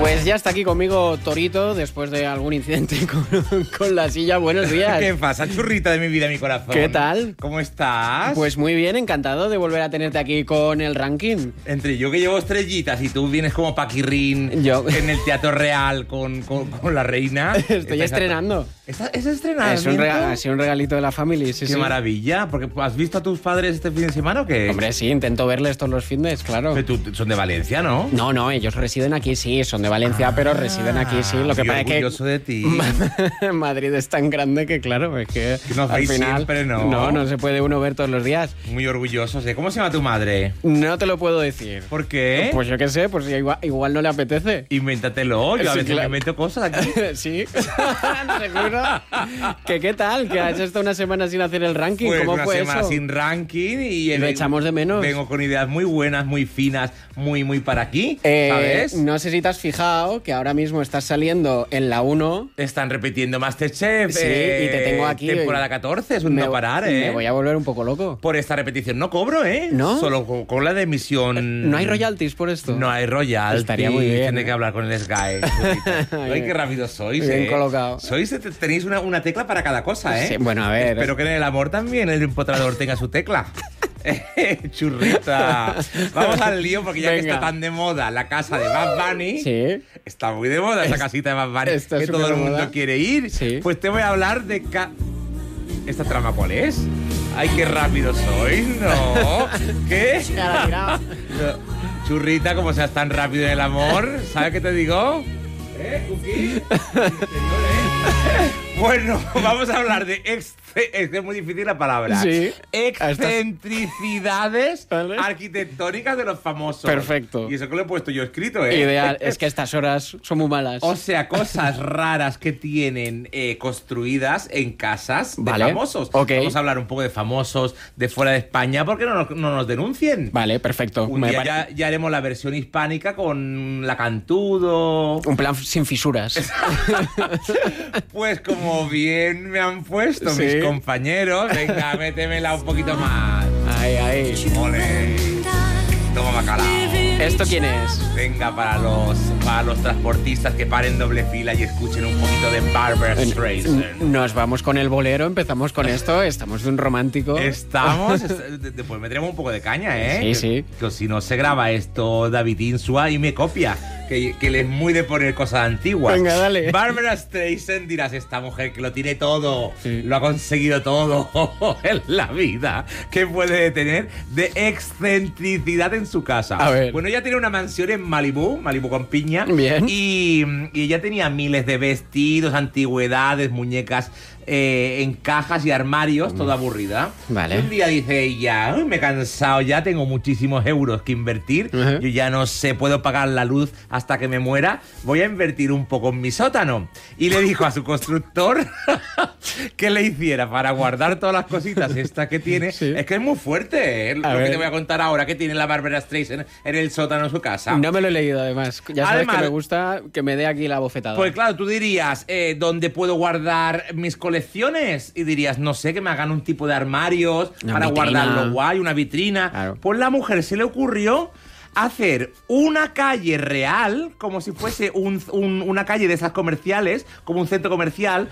Pues ya está aquí conmigo Torito, después de algún incidente con la silla. Buenos días. ¿Qué pasa, churrita de mi vida, mi corazón? ¿Qué tal? ¿Cómo estás? Pues muy bien, encantado de volver a tenerte aquí con el ranking. Entre yo que llevo estrellitas y tú vienes como Paquirrín en el Teatro Real con la reina. Estoy estrenando. ¿Es estrenamiento? Ha sido un regalito de la family, sí, Qué sí. maravilla. Porque ¿has visto a tus padres este fin de semana o qué? Hombre, sí, intento verles todos los fines, claro. Pero son de Valencia, ¿no? No, ellos residen aquí, sí, son de Valencia, pero residen aquí, sí. Lo que pasa es que orgulloso de ti. Madrid es tan grande que, claro, es que nos al veis final siempre, ¿no? No se puede uno ver todos los días. Muy orgullosos. ¿Cómo se llama tu madre? No te lo puedo decir. ¿Por qué? Pues yo qué sé, pues igual no le apetece. Invéntatelo. Yo a Sí, veces claro. me invento cosas aquí. Sí, seguro. ¿Qué tal? ¿Que has estado una semana sin hacer el ranking? Pues ¿Cómo una fue semana eso? sin ranking y Lo echamos de menos. Vengo con ideas muy buenas, muy finas, muy para aquí, ¿sabes? No sé si te has fijado que ahora mismo estás saliendo en la 1. Están repitiendo Masterchef. Sí, y te tengo aquí. Temporada 14, es un no parar, ¿eh? Me voy a volver un poco loco. Por esta repetición no cobro, ¿eh? ¿No? Solo con la de emisión. ¿No hay royalties por esto? No hay royalties. Estaría muy bien. Tiene que hablar con el Sky. Ay, qué rápido sois, Bien colocado. Tenéis una tecla para cada cosa, ¿eh? Sí, bueno, a ver. Espero que en el amor también el empotrador tenga su tecla. Churrita. Vamos al lío porque ya Venga. que está tan de moda la casa de Bad Bunny. Sí. Está muy de moda esa casita de Bad Bunny Está que todo el supermoda. mundo quiere ir. Sí. Pues te voy a hablar de... ¿Esta trama cuál es? Ay, qué rápido sois, ¿no? ¿Qué? Cara, mira. Churrita, como seas tan rápido en el amor, ¿sabes qué te digo? Cookie? Bueno, vamos a hablar de es muy difícil la palabra. Sí. Excentricidades Vale. arquitectónicas de los famosos. Perfecto. Y eso que lo he puesto yo escrito, ¿eh? Ideal. Es que estas horas son muy malas. O sea, cosas raras que tienen construidas en casas de Vale. famosos. Ok. Vamos a hablar un poco de famosos de fuera de España porque no nos denuncien. Vale, perfecto. Un día ya haremos la versión hispánica con la Cantudo. Un plan sin fisuras. Pues como bien me han puesto Sí. mis compañeros, venga, métemela un poquito más. Ahí. Ole. Toma bacalao. ¿Esto quién es? Venga, para los transportistas que paren doble fila y escuchen un poquito de Barbra Streisand. Nos vamos con el bolero, empezamos con esto, estamos de un romántico. Después meteremos un poco de caña, ¿eh? Sí, sí. Que si no se graba esto David Insua y me copia, que él es muy de poner cosas antiguas. Venga, dale. Barbra Streisand, dirás, esta mujer que lo tiene todo, Sí. lo ha conseguido todo en la vida. ¿Qué puede tener de excentricidad en su casa? A ver. Bueno, ella tiene una mansión en Malibú con piña. Bien. Y ella tenía miles de vestidos, antigüedades, muñecas en cajas y armarios, toda aburrida. Vale. Y un día dice ella, "Uy, me he cansado ya, tengo muchísimos euros que invertir, Ajá. yo ya no sé, puedo pagar la luz hasta que me muera, voy a invertir un poco en mi sótano". Y le dijo a su constructor que le hiciera para guardar todas las cositas estas que tiene. Sí. Es que es muy fuerte, ¿eh? Lo A que ver. te voy a contar ahora, que tiene la Barbra Streisand en el sótano de su casa. No me lo he leído, además. Ya sabes Además- que me gusta que me dé aquí la bofetada. Pues claro, tú dirías, ¿dónde puedo guardar mis colecciones? Y dirías, no sé, que me hagan un tipo de armarios Una para vitrina. guardarlo guay, una vitrina. Claro. Pues la mujer se le ocurrió hacer una calle real, como si fuese una calle de esas comerciales, como un centro comercial,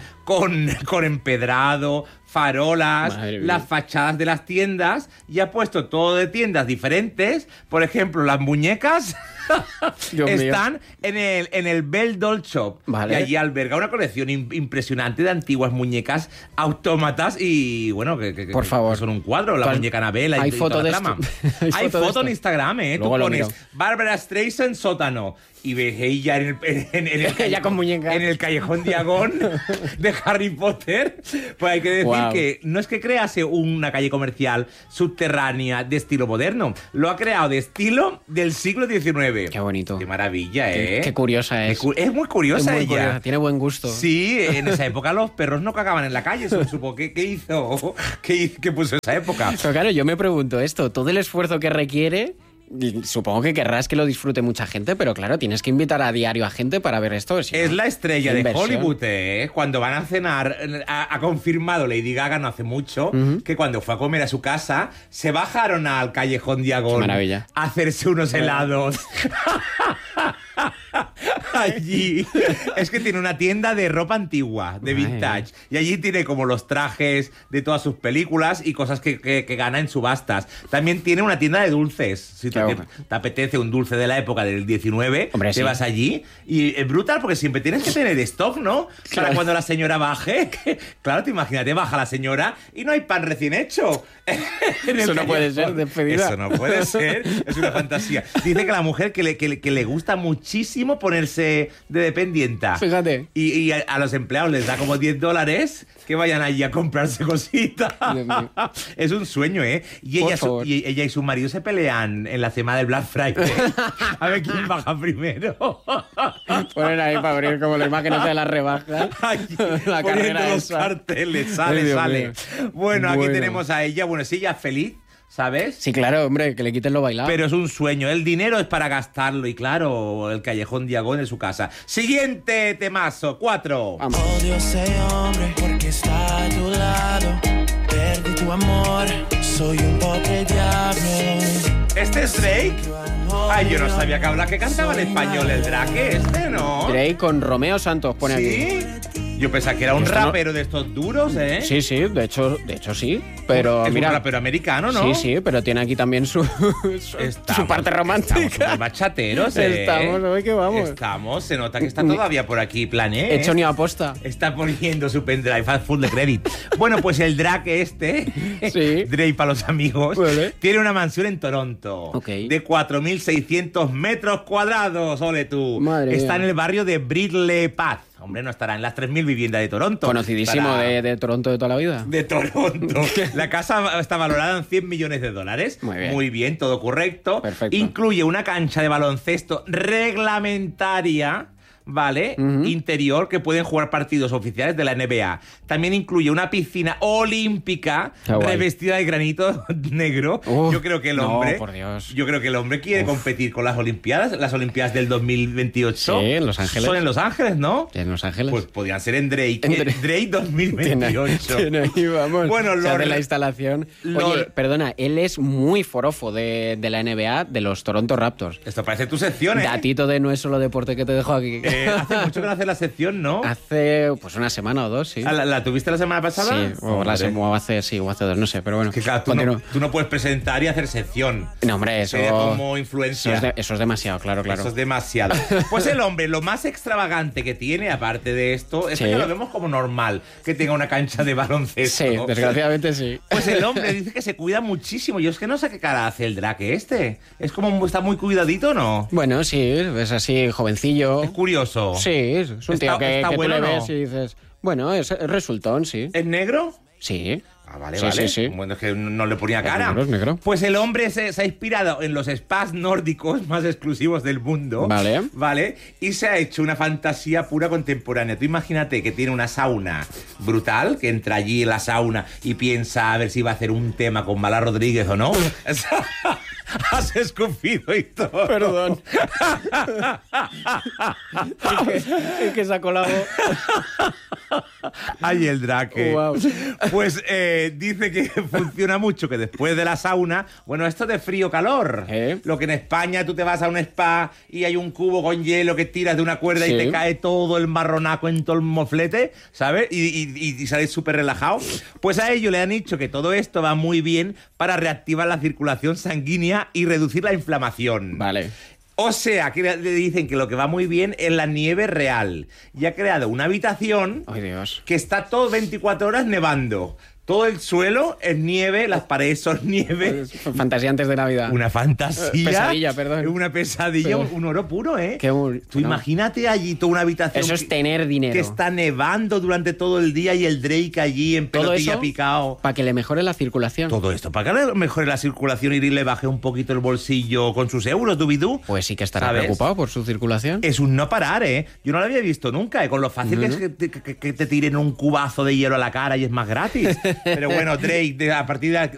con empedrado, farolas, Madre mía. las fachadas de las tiendas, y ha puesto todo de tiendas diferentes. Por ejemplo, las muñecas Dios mío. están en el Bell Doll Shop. Vale. Y allí alberga una colección impresionante de antiguas muñecas autómatas y, bueno, Por favor. que son un cuadro, la ¿Cuál- muñeca Anabel hay y foto toda la de trama. esto? ¿Hay Hay foto de foto en esto? Instagram, ¿eh? Luego Tú lo pones miro. Barbra Streisand sótano y ves ella en el Ella con muñecas. en el callejón Diagón de Harry Potter. Pues hay que decir Guau. que no es que crease una calle comercial subterránea de estilo moderno, lo ha creado de estilo del siglo XIX. Qué bonito. Qué maravilla, ¿eh? Qué curiosa es. Es muy curiosa Es muy ella. curiosa, tiene buen gusto. Sí, en esa época los perros no cagaban en la calle, supongo. ¿Qué hizo? ¿Qué puso esa época? Pero claro, yo me pregunto esto, todo el esfuerzo que requiere, y supongo que querrás que lo disfrute mucha gente, pero claro, tienes que invitar a diario a gente para ver esto. Si Es no, la estrella de inversión. Hollywood, ¿eh? Cuando van a cenar, ha confirmado Lady Gaga no hace mucho que cuando fue a comer a su casa, se bajaron al callejón Diagón Qué maravilla. a hacerse unos helados. allí es que tiene una tienda de ropa antigua, de vintage. Y allí tiene como los trajes de todas sus películas y cosas que gana en subastas. También tiene una tienda de dulces. Si te apetece un dulce de la época del 19, hombre, te vas allí. Y es brutal porque siempre tienes que tener stock, ¿no? Claro. Para cuando la señora baje. Claro, te imagínate, baja la señora y no hay pan recién hecho. Eso no puede ser, despedida. Eso no puede ser. Es una fantasía. Dice que la mujer que le gusta muchísimo ponerse de dependienta. Fíjate. Y a los empleados les da como $10 que vayan allí a comprarse cositas. Es un sueño, ¿eh? Y ella y su marido se pelean en la semana del Black Friday. A ver quién baja primero. Ponen ahí para abrir como la imagen de las rebajas. La carrera los esa. carteles. Sale, Ay, sale. mío. Bueno, aquí Bueno. tenemos a ella. Bueno, sí, ella es feliz, ¿sabes? Sí, claro, hombre, que le quiten lo bailado. Pero es un sueño. El dinero es para gastarlo. Y claro, el callejón Diagón de su casa. Siguiente temazo, 4. Vamos. Odio ese hombre porque está a tu lado. Perdí tu amor, soy un pobre diablo. ¿Este es Drake? Ay, yo no sabía que cantaba en español el Drake este, ¿no? Drake con Romeo Santos, pone aquí. ¿Sí? Yo pensaba que era un Esto no- rapero de estos duros, ¿eh? Sí, sí, de hecho sí. Pero Es mira, un rapero americano, ¿no? sí, sí, pero tiene aquí también su parte romántica. Estamos súper bachateros, ¿eh? Estamos, hoy que vamos. Estamos, se nota que está todavía por aquí plané. Hecho ni aposta. Está poniendo su pendrive a full de credit. Bueno, pues el Drake este, Sí. Drake para los amigos, Vale. tiene una mansión en Toronto. Ok. De 4.600 metros cuadrados, ole tú. Madre Está mía. en el barrio de Bridley Path. Hombre, no estará en las 3.000 viviendas de Toronto. Conocidísimo Estará de Toronto de toda la vida. de Toronto. La casa está valorada en $100 millones. Muy bien. Todo correcto. Perfecto. Incluye una cancha de baloncesto reglamentaria, ¿vale? Interior, que pueden jugar partidos oficiales de la NBA. También incluye una piscina olímpica Qué guay. revestida de granito negro. Uf, Yo creo que el no, hombre... por Dios. Yo creo que el hombre quiere competir con las Olimpiadas del 2028. Sí, en Los Ángeles. Son en Los Ángeles, ¿no? En Los Ángeles. Pues podrían ser en Drake. En Drake 2028. Tiene ahí, vamos. Bueno, se hace la instalación. lo- Oye, perdona, él es muy forofo de la NBA, de los Toronto Raptors. Esto parece tu sección, ¿eh? Datito de No es solo deporte que te dejo aquí. Hace mucho que no haces la sección, ¿no? Hace pues una semana o dos, sí. ¿La tuviste la semana pasada? Sí, o hace dos, no sé, pero bueno. Que claro, Continúo. tú no puedes presentar y hacer sección. No, hombre, eso. Sería como influencia. Eso es demasiado, claro. Eso es demasiado. Pues el hombre, lo más extravagante que tiene, aparte de esto, es Sí. que lo vemos como normal, que tenga una cancha de baloncesto. Sí, desgraciadamente sí. Pues el hombre dice que se cuida muchísimo. Yo es que no sé qué cara hace el Drake este. Es como, está muy cuidadito, ¿no? Bueno, sí, es así, jovencillo. Es curioso. Sí, es un tío que tú bueno, le ¿no? ves y dices, bueno, es resultón, sí. ¿Es negro? Sí. Ah, vale, Sí, vale. sí, sí. Bueno, es que no le ponía cara. negro, es negro. Pues el hombre se ha inspirado en los spas nórdicos más exclusivos del mundo. Vale. Vale. Y se ha hecho una fantasía pura contemporánea. Tú imagínate que tiene una sauna brutal, que entra allí en la sauna y piensa a ver si va a hacer un tema con Mala Rodríguez o no. Has escupido y todo. Perdón. es que se ha colado. Ay, el Drake. Wow. Pues dice que funciona mucho, que después de la sauna, bueno, esto de frío-calor. Lo que en España tú te vas a un spa y hay un cubo con hielo que tiras de una cuerda y Sí. te cae todo el marronaco en todo el moflete, ¿sabes? Y sales súper relajado. Pues a ellos le han dicho que todo esto va muy bien para reactivar la circulación sanguínea y reducir la inflamación. Vale. O sea, que le dicen que lo que va muy bien es la nieve real. Y ha creado una habitación Ay, Dios. que está todo 24 horas nevando. Todo el suelo es nieve, las paredes son nieve. Fantasía antes de Navidad. Una fantasía. Pesadilla, perdón. Una pesadilla, Pero- un oro puro, ¿eh? Qué Tú no. imagínate allí toda una habitación Eso es tener dinero. que está nevando durante todo el día y el Drake allí en Todo pelotilla eso picado. para que le mejore la circulación. Todo esto, para que le mejore la circulación y le baje un poquito el bolsillo con sus euros, dubidú. Pues sí que estará ¿Sabes? preocupado por su circulación. Es un no parar, ¿eh? Yo no lo había visto nunca, ¿eh? Con lo fácil que es que te tiren un cubazo de hielo a la cara y es más gratis. Pero bueno, Drake, a partir